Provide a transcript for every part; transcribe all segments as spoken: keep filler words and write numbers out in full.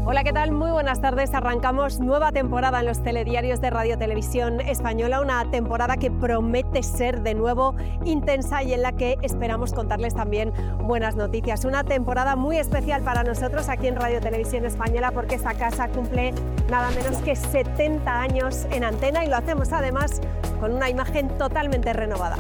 Hola, ¿qué tal? Muy buenas tardes. Arrancamos nueva temporada en los telediarios de Radio Televisión Española, una temporada que promete ser de nuevo intensa y en la que esperamos contarles también buenas noticias. Una temporada muy especial para nosotros aquí en Radio Televisión Española porque esta casa cumple nada menos que setenta años en antena y lo hacemos además con una imagen totalmente renovada.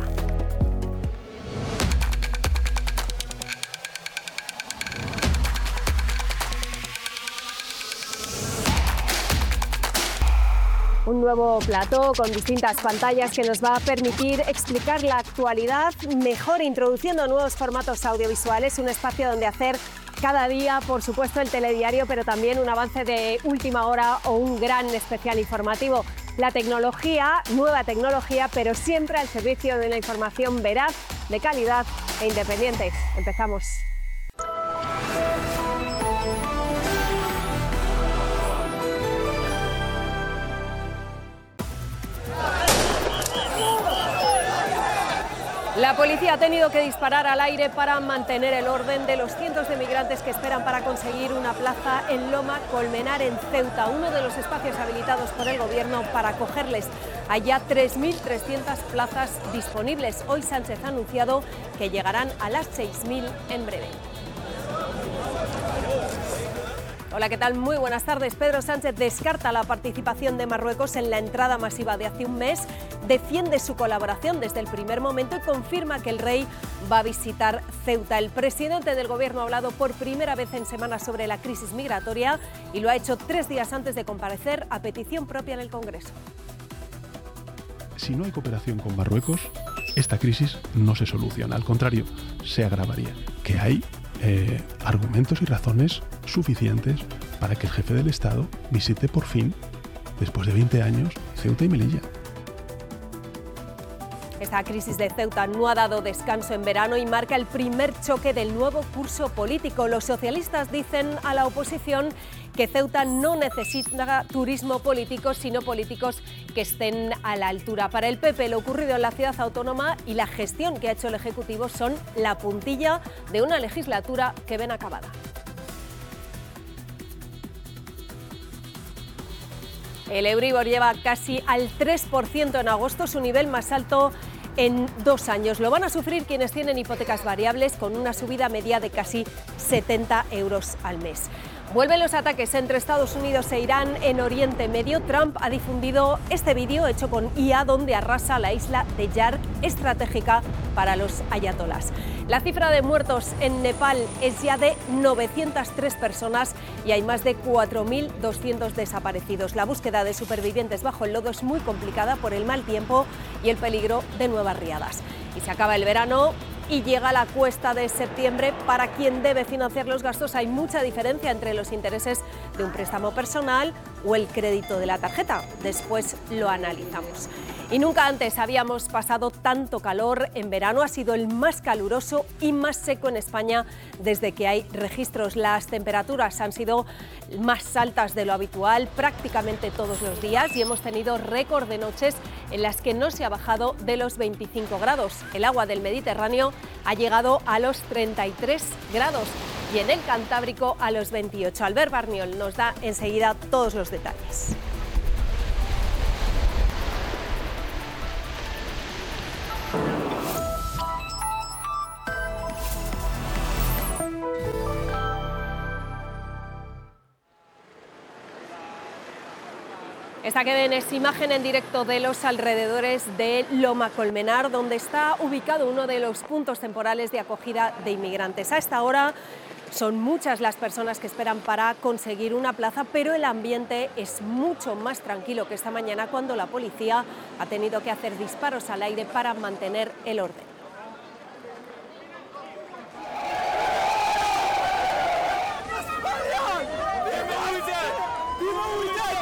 Un nuevo plató con distintas pantallas que nos va a permitir explicar la actualidad mejor, introduciendo nuevos formatos audiovisuales, un espacio donde hacer cada día, por supuesto, el telediario, pero también un avance de última hora o un gran especial informativo. La tecnología, nueva tecnología, pero siempre al servicio de una información veraz, de calidad e independiente. Empezamos. La policía ha tenido que disparar al aire para mantener el orden de los cientos de migrantes que esperan para conseguir una plaza en Loma Colmenar, en Ceuta, uno de los espacios habilitados por el gobierno para acogerles. Hay ya tres mil trescientas plazas disponibles. Hoy Sánchez ha anunciado que llegarán a las seis mil en breve. Hola, ¿qué tal? Muy buenas tardes. Pedro Sánchez descarta la participación de Marruecos en la entrada masiva de hace un mes, defiende su colaboración desde el primer momento y confirma que el rey va a visitar Ceuta. El presidente del gobierno ha hablado por primera vez en semanas sobre la crisis migratoria y lo ha hecho tres días antes de comparecer a petición propia en el Congreso. Si no hay cooperación con Marruecos, esta crisis no se soluciona, al contrario, se agravaría. Que hay eh, argumentos y razones suficientes para que el jefe del Estado visite por fin, después de veinte años, Ceuta y Melilla. Esta crisis de Ceuta no ha dado descanso en verano y marca el primer choque del nuevo curso político. Los socialistas dicen a la oposición que Ceuta no necesita turismo político, sino políticos que estén a la altura. Para el P P, lo ocurrido en la ciudad autónoma y la gestión que ha hecho el Ejecutivo son la puntilla de una legislatura que ven acabada. El Euribor lleva casi al tres por ciento en agosto, su nivel más alto en dos años. Lo van a sufrir quienes tienen hipotecas variables con una subida media de casi setenta euros al mes. Vuelven los ataques entre Estados Unidos e Irán en Oriente Medio. Trump ha difundido este vídeo hecho con I A donde arrasa la isla de Yark, estratégica para los ayatolás. La cifra de muertos en Nepal es ya de novecientas tres personas y hay más de cuatro mil doscientos desaparecidos. La búsqueda de supervivientes bajo el lodo es muy complicada por el mal tiempo y el peligro de nuevas riadas. Y se acaba el verano y llega la cuesta de septiembre. Para quien debe financiar los gastos hay mucha diferencia entre los intereses de un préstamo personal o el crédito de la tarjeta. Después lo analizamos. Y nunca antes habíamos pasado tanto calor en verano. Ha sido el más caluroso y más seco en España desde que hay registros. Las temperaturas han sido más altas de lo habitual prácticamente todos los días y hemos tenido récord de noches en las que no se ha bajado de los veinticinco grados. El agua del Mediterráneo ha llegado a los treinta y tres grados y en el Cantábrico a los veintiocho. Albert Barniol nos da enseguida todos los detalles. Esta que ven es imagen en directo de los alrededores de Loma Colmenar, donde está ubicado uno de los puntos temporales de acogida de inmigrantes. A esta hora son muchas las personas que esperan para conseguir una plaza, pero el ambiente es mucho más tranquilo que esta mañana cuando la policía ha tenido que hacer disparos al aire para mantener el orden.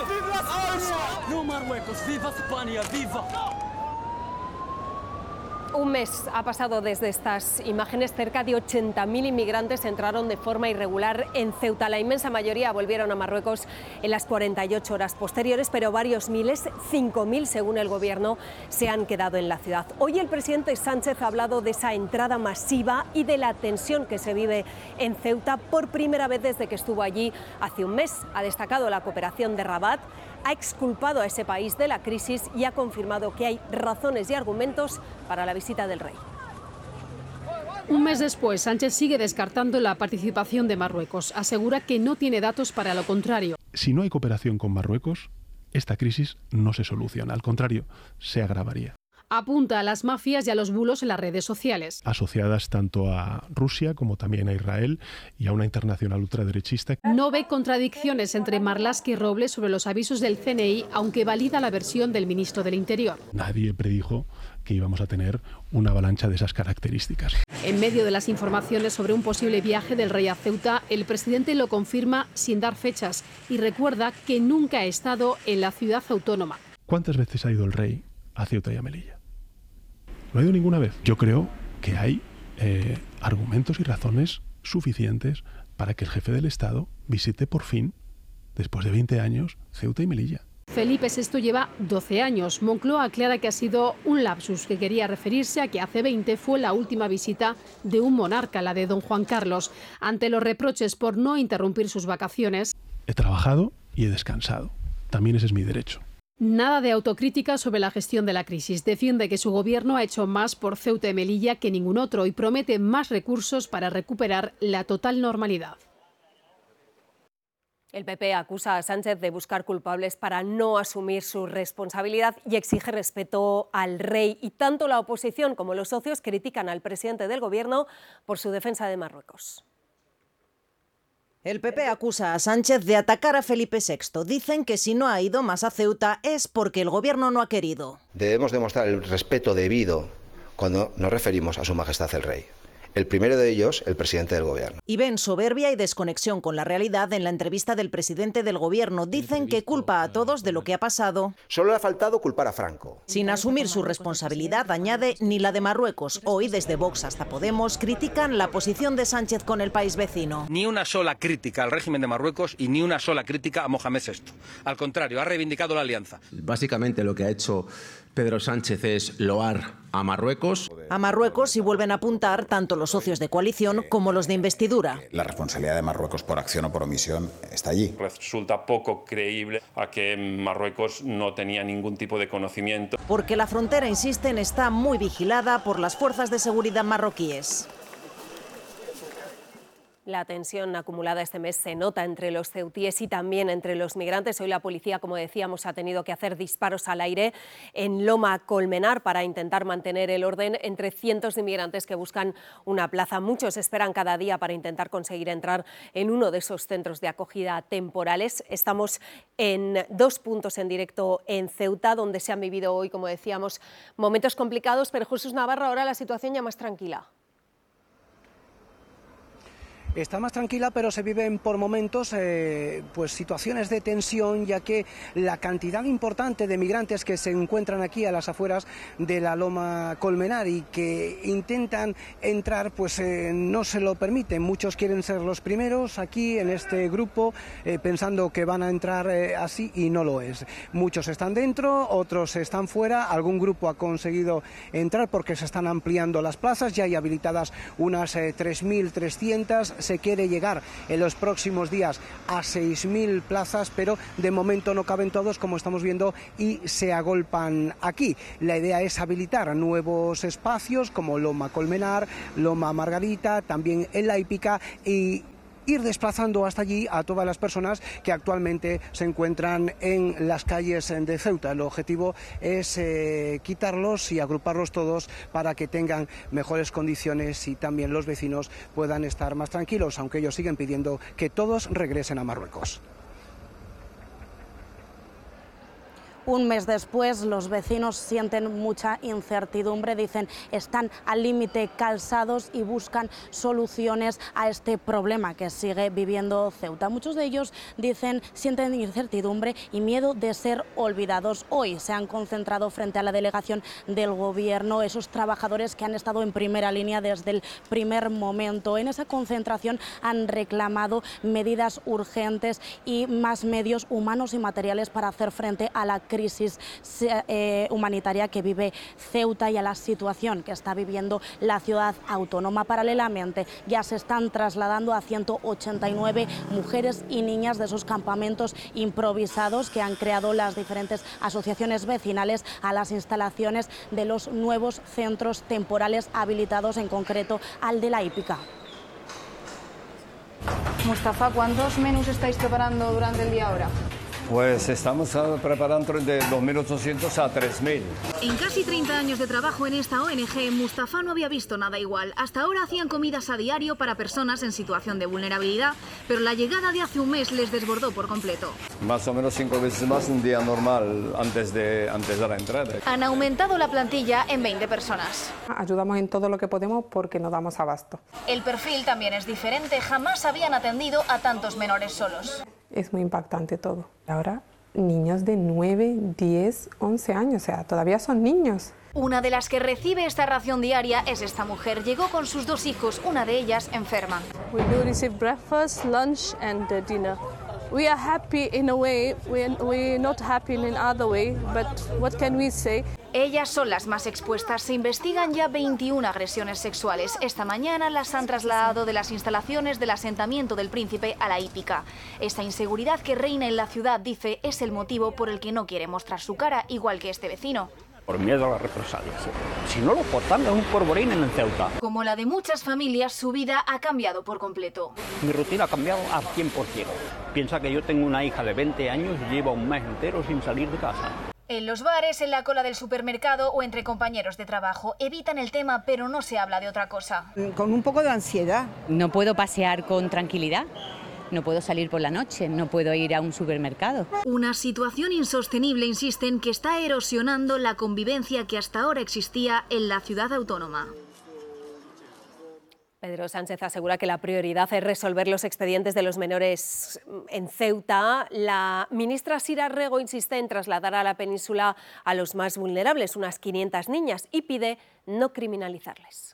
¡No Marruecos! ¡Viva España! ¡Viva! Un mes ha pasado desde estas imágenes. Cerca de ochenta mil inmigrantes entraron de forma irregular en Ceuta. La inmensa mayoría volvieron a Marruecos en las cuarenta y ocho horas posteriores, pero varios miles, cinco mil según el gobierno, se han quedado en la ciudad. Hoy el presidente Sánchez ha hablado de esa entrada masiva y de la tensión que se vive en Ceuta por primera vez desde que estuvo allí hace un mes. Ha destacado la cooperación de Rabat, ha exculpado a ese país de la crisis y ha confirmado que hay razones y argumentos para la visita del rey. Un mes después, Sánchez sigue descartando la participación de Marruecos. Asegura que no tiene datos para lo contrario. Si no hay cooperación con Marruecos, esta crisis no se soluciona. Al contrario, se agravaría. Apunta a las mafias y a los bulos en las redes sociales. Asociadas tanto a Rusia como también a Israel y a una internacional ultraderechista. No ve contradicciones entre Marlaska y Robles sobre los avisos del C N I, aunque valida la versión del ministro del Interior. Nadie predijo que íbamos a tener una avalancha de esas características. En medio de las informaciones sobre un posible viaje del rey a Ceuta, el presidente lo confirma sin dar fechas y recuerda que nunca ha estado en la ciudad autónoma. ¿Cuántas veces ha ido el rey a Ceuta y a Melilla? No ha ido ninguna vez. Yo creo que hay eh, argumentos y razones suficientes para que el jefe del Estado visite por fin, después de veinte años, Ceuta y Melilla. Felipe sexto lleva doce años. Moncloa aclara que ha sido un lapsus, que quería referirse a que hace veinte fue la última visita de un monarca, la de don Juan Carlos. Ante los reproches por no interrumpir sus vacaciones. He trabajado y he descansado. También ese es mi derecho. Nada de autocrítica sobre la gestión de la crisis. Defiende que su gobierno ha hecho más por Ceuta y Melilla que ningún otro y promete más recursos para recuperar la total normalidad. El P P acusa a Sánchez de buscar culpables para no asumir su responsabilidad y exige respeto al rey. Y tanto la oposición como los socios critican al presidente del gobierno por su defensa de Marruecos. El P P acusa a Sánchez de atacar a Felipe sexto. Dicen que si no ha ido más a Ceuta es porque el gobierno no ha querido. Debemos demostrar el respeto debido cuando nos referimos a Su Majestad el Rey. El primero de ellos, el presidente del gobierno. Y ven soberbia y desconexión con la realidad en la entrevista del presidente del gobierno. Dicen que culpa a todos de lo que ha pasado. Solo le ha faltado culpar a Franco. Sin asumir su responsabilidad, añade, ni la de Marruecos. Hoy, desde Vox hasta Podemos, critican la posición de Sánchez con el país vecino. Ni una sola crítica al régimen de Marruecos y ni una sola crítica a Mohamed sexto. Al contrario, ha reivindicado la alianza. Básicamente lo que ha hecho Pedro Sánchez es loar a Marruecos. A Marruecos y vuelven a apuntar tanto los socios de coalición como los de investidura. La responsabilidad de Marruecos por acción o por omisión está allí. Resulta poco creíble a que Marruecos no tenía ningún tipo de conocimiento. Porque la frontera, insisten, está muy vigilada por las fuerzas de seguridad marroquíes. La tensión acumulada este mes se nota entre los ceutíes y también entre los migrantes. Hoy la policía, como decíamos, ha tenido que hacer disparos al aire en Loma Colmenar para intentar mantener el orden entre cientos de inmigrantes que buscan una plaza. Muchos esperan cada día para intentar conseguir entrar en uno de esos centros de acogida temporales. Estamos en dos puntos en directo en Ceuta, donde se han vivido hoy, como decíamos, momentos complicados, pero Jesús Navarro, ahora la situación ya más tranquila. Está más tranquila, pero se viven por momentos eh, pues situaciones de tensión, ya que la cantidad importante de migrantes que se encuentran aquí a las afueras de la Loma Colmenar y que intentan entrar, pues eh, no se lo permiten. Muchos quieren ser los primeros aquí en este grupo, eh, pensando que van a entrar eh, así y no lo es. Muchos están dentro, otros están fuera. Algún grupo ha conseguido entrar porque se están ampliando las plazas, ya hay habilitadas unas eh, tres mil trescientas. Se quiere llegar en los próximos días a seis mil plazas, pero de momento no caben todos, como estamos viendo, y se agolpan aquí. La idea es habilitar nuevos espacios como Loma Colmenar, Loma Margarita, también en La Hípica, y ir desplazando hasta allí a todas las personas que actualmente se encuentran en las calles de Ceuta. El objetivo es eh, quitarlos y agruparlos todos para que tengan mejores condiciones y también los vecinos puedan estar más tranquilos, aunque ellos siguen pidiendo que todos regresen a Marruecos. Un mes después, los vecinos sienten mucha incertidumbre, dicen están al límite calzados y buscan soluciones a este problema que sigue viviendo Ceuta. Muchos de ellos dicen sienten incertidumbre y miedo de ser olvidados. Hoy se han concentrado frente a la delegación del Gobierno esos trabajadores que han estado en primera línea desde el primer momento. En esa concentración han reclamado medidas urgentes y más medios humanos y materiales para hacer frente a la crisis eh, humanitaria que vive Ceuta y a la situación que está viviendo la ciudad autónoma. Paralelamente, ya se están trasladando a ciento ochenta y nueve mujeres y niñas de esos campamentos improvisados que han creado las diferentes asociaciones vecinales a las instalaciones de los nuevos centros temporales habilitados, en concreto al de la Hípica. Mustafa, ¿cuántos menús estáis preparando durante el día ahora? Pues estamos preparando de dos mil ochocientos a tres mil. En casi treinta años de trabajo en esta O N G, Mustafa no había visto nada igual. Hasta ahora hacían comidas a diario para personas en situación de vulnerabilidad, pero la llegada de hace un mes les desbordó por completo. Más o menos cinco veces más un día normal antes de, antes de la entrada. Han aumentado la plantilla en veinte personas. Ayudamos en todo lo que podemos porque no damos abasto. El perfil también es diferente. Jamás habían atendido a tantos menores solos. Es muy impactante todo. Ahora, niños de nueve, diez, once años, o sea, todavía son niños. Una de las que recibe esta ración diaria es esta mujer. Llegó con sus dos hijos, una de ellas enferma. We do receive breakfast, lunch and dinner. We are happy in a way, we're, we're not happy in another way, but what can we say? Ellas son las más expuestas. Se investigan ya veintiuna agresiones sexuales. Esta mañana las han trasladado de las instalaciones del asentamiento del Príncipe a la Hípica. Esta inseguridad que reina en la ciudad, dice, es el motivo por el que no quiere mostrar su cara, igual que este vecino. Por miedo a las represalias. Si no lo portan, es un polvorín en Ceuta. Como la de muchas familias, su vida ha cambiado por completo. Mi rutina ha cambiado al cien por ciento. Piensa que yo tengo una hija de veinte años y lleva un mes entero sin salir de casa. En los bares, en la cola del supermercado o entre compañeros de trabajo. Evitan el tema, pero no se habla de otra cosa. Con un poco de ansiedad. No puedo pasear con tranquilidad. No puedo salir por la noche, no puedo ir a un supermercado. Una situación insostenible, insisten, que está erosionando la convivencia que hasta ahora existía en la ciudad autónoma. Pedro Sánchez asegura que la prioridad es resolver los expedientes de los menores en Ceuta. La ministra Sira Rego insiste en trasladar a la península a los más vulnerables, unas quinientas niñas, y pide no criminalizarles.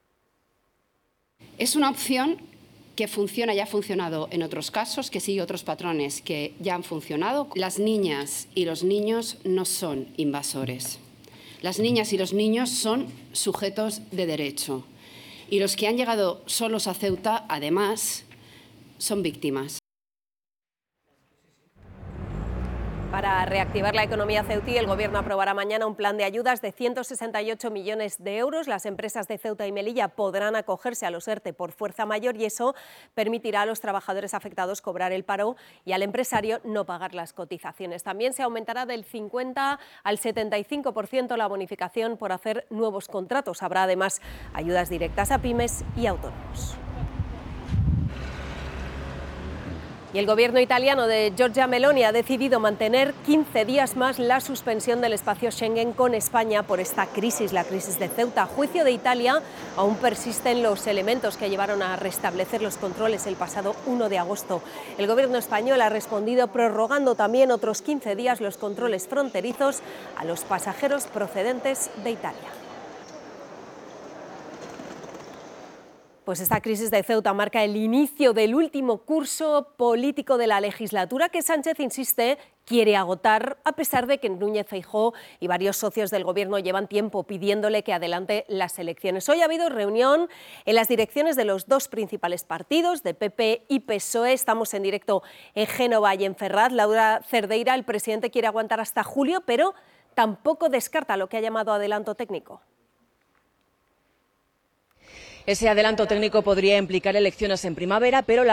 Es una opción que funciona, ya ha funcionado en otros casos, que sigue otros patrones que ya han funcionado. Las niñas y los niños no son invasores. Las niñas y los niños son sujetos de derecho. Y los que han llegado solos a Ceuta, además, son víctimas. Para reactivar la economía ceutí, el Gobierno aprobará mañana un plan de ayudas de ciento sesenta y ocho millones de euros. Las empresas de Ceuta y Melilla podrán acogerse a los ERTE por fuerza mayor y eso permitirá a los trabajadores afectados cobrar el paro y al empresario no pagar las cotizaciones. También se aumentará del cincuenta al setenta y cinco por ciento la bonificación por hacer nuevos contratos. Habrá además ayudas directas a pymes y autónomos. Y el gobierno italiano de Giorgia Meloni ha decidido mantener quince días más la suspensión del espacio Schengen con España por esta crisis, la crisis de Ceuta. A juicio de Italia, aún persisten los elementos que llevaron a restablecer los controles el pasado uno de agosto. El gobierno español ha respondido prorrogando también otros quince días los controles fronterizos a los pasajeros procedentes de Italia. Pues esta crisis de Ceuta marca el inicio del último curso político de la legislatura que Sánchez insiste quiere agotar, a pesar de que Núñez Feijóo y varios socios del Gobierno llevan tiempo pidiéndole que adelante las elecciones. Hoy ha habido reunión en las direcciones de los dos principales partidos, de P P y P S O E. Estamos en directo en Génova y en Ferraz. Laura Cerdeira, el presidente quiere aguantar hasta julio, pero tampoco descarta lo que ha llamado adelanto técnico. Ese adelanto técnico podría implicar elecciones en primavera, pero la